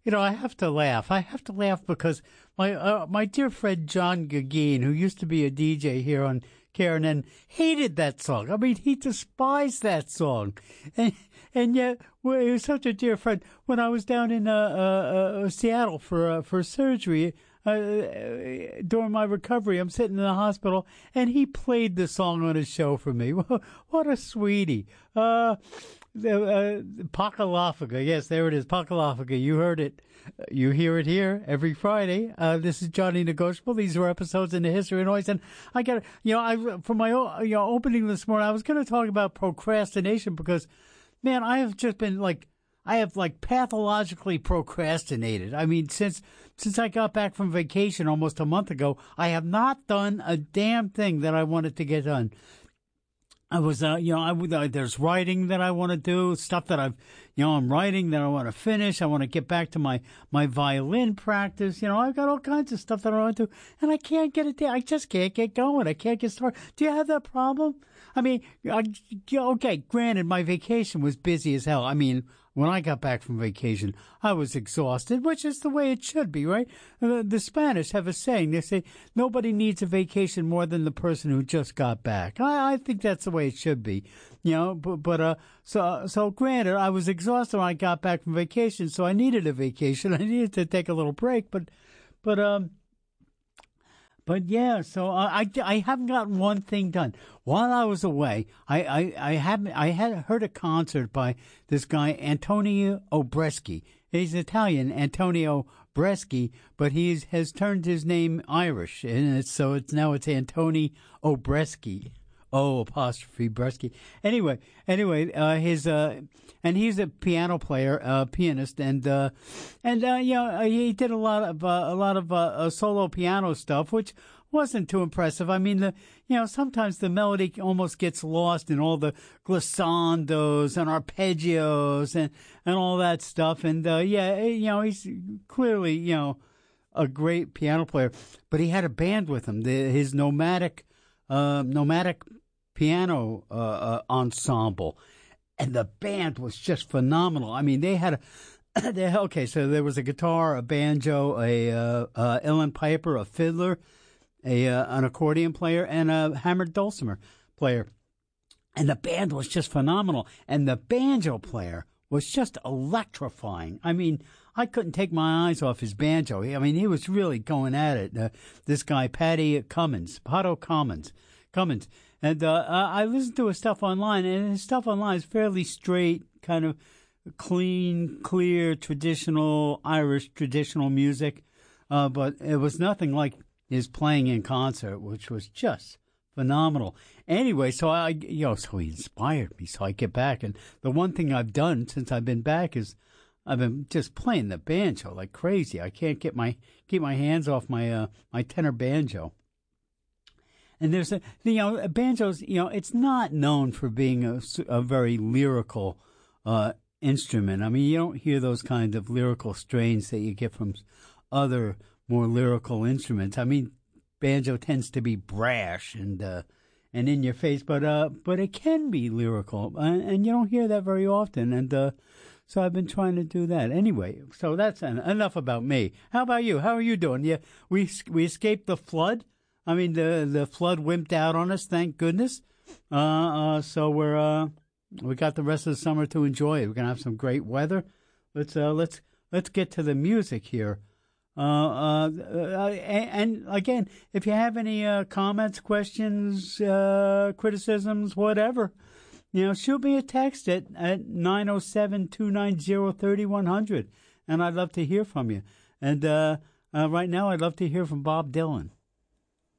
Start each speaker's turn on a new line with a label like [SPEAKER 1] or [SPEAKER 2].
[SPEAKER 1] I have to laugh. I have to laugh because my dear friend John Gagin, who used to be a DJ here on KRNN, hated that song. I mean, he despised that song, and yet he was such a dear friend. When I was down in Seattle for surgery during my recovery, I'm sitting in the hospital, and he played the song on his show for me. What a sweetie! Pakalafaga, yes, there it is, Pakalafaga. You heard it. You hear it here every Friday. This is Johnny Negotiable. These are episodes in the history of noise, and I got for my opening this morning, I was going to talk about procrastination because, man, I have pathologically procrastinated. I mean, since I got back from vacation almost a month ago, I have not done a damn thing that I wanted to get done. I was, there's writing that I want to do, stuff that I'm writing that I want to finish. I want to get back to my violin practice. I've got all kinds of stuff that I want to do, and I can't get it there. I just can't get going. I can't get started. Do you have that problem? I mean, okay, granted, my vacation was busy as hell. I mean, when I got back from vacation, I was exhausted, which is the way it should be, right? The Spanish have a saying. They say, nobody needs a vacation more than the person who just got back. I think that's the way it should be, so granted, I was exhausted when I got back from vacation, so I needed a vacation. I needed to take a little break, but yeah, so I haven't gotten one thing done. While I was away, I had heard a concert by this guy, Antonio Bresci. He's Italian, Antonio Bresci, but he has turned his name Irish, and it's Antoni Bresci. Bresci. Anyway, and he's a piano player, pianist, and he did a lot of solo piano stuff, which wasn't too impressive. I mean, sometimes the melody almost gets lost in all the glissandos and arpeggios and all that stuff. And, he's clearly, a great piano player, but he had a band with him, his nomadic piano ensemble, and the band was just phenomenal. I mean, they had so there was a guitar, a banjo, a uilleann piper, a fiddler, an accordion player, and a hammered dulcimer player, and the band was just phenomenal. And the banjo player was just electrifying. I mean, I couldn't take my eyes off his banjo. I mean, he was really going at it. This guy, Pato Cummins. And I listened to his stuff online, and his stuff online is fairly straight, kind of clean, clear, traditional, Irish traditional music. But it was nothing like his playing in concert, which was just phenomenal. Anyway, so so he inspired me. So I get back, and the one thing I've done since I've been back is I've been just playing the banjo like crazy. I can't keep my hands off my tenor banjo. And there's banjos, it's not known for being a very lyrical instrument. I mean, you don't hear those kind of lyrical strains that you get from other more lyrical instruments. I mean, banjo tends to be brash and in your face, but it can be lyrical, and you don't hear that very often. And so I've been trying to do that. Anyway, so that's enough about me. How about you? How are you doing? Yeah, we escaped the flood. I mean, the flood wimped out on us, thank goodness. So we got the rest of the summer to enjoy it. We're gonna have some great weather. Let's get to the music here. And again, if you have any comments, questions, criticisms, whatever, shoot me a text at 907-290-3100, and I'd love to hear from you. And right now, I'd love to hear from Bob Dylan.